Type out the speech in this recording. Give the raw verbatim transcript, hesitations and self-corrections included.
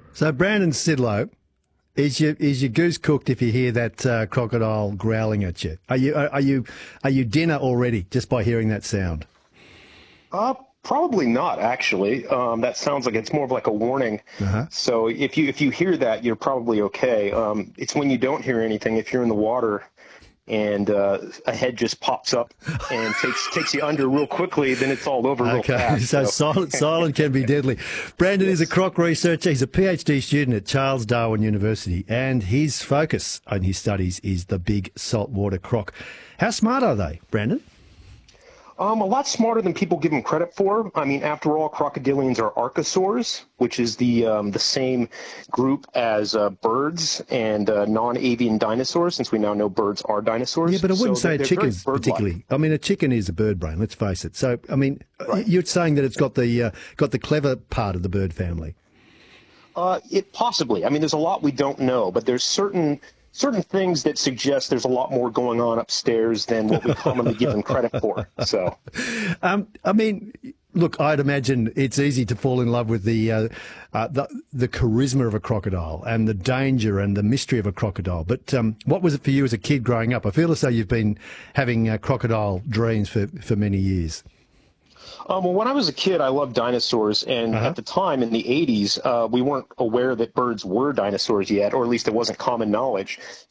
So, Brandon Sidlow, is your is your goose cooked if you hear that uh, crocodile growling at you? Are you are, are you are you dinner already just by hearing that sound? Uh, probably not actually. Um, that sounds like it's more of like a warning. Uh-huh. So if you if you hear that, you're probably okay. Um, it's when you don't hear anything, if you're in the water and uh, a head just pops up and takes takes you under real quickly, then it's all over real Okay, fast. so silent, silent can be deadly. Brandon is a croc researcher. He's a PhD student at Charles Darwin University, and his focus on his studies is the big saltwater croc. How smart are they, Brandon? Um, a lot smarter than people give them credit for. I mean, after all, crocodilians are archosaurs, which is the um, the same group as uh, birds and uh, non-avian dinosaurs, since we now know birds are dinosaurs. Yeah, but I wouldn't So say they're- a they're very chicken's bird-like. particularly. I mean, a chicken is a bird brain. Let's face it. So, I mean, Right. you're saying that it's got the uh, got the clever part of the bird family. Uh, it possibly. I mean, there's a lot we don't know, but there's certain certain things that suggest there's a lot more going on upstairs than what we commonly give them credit for. So, Um, I mean, look, I'd imagine it's easy to fall in love with the, uh, uh, the the charisma of a crocodile and the danger and the mystery of a crocodile. But um, what was it for you as a kid growing up? I feel as though you've been having uh, crocodile dreams for, for many years. um, well, when I was a kid, I loved dinosaurs, and Uh-huh. at the time in the eighties, uh, we weren't aware that birds were dinosaurs yet, or at least it wasn't common knowledge.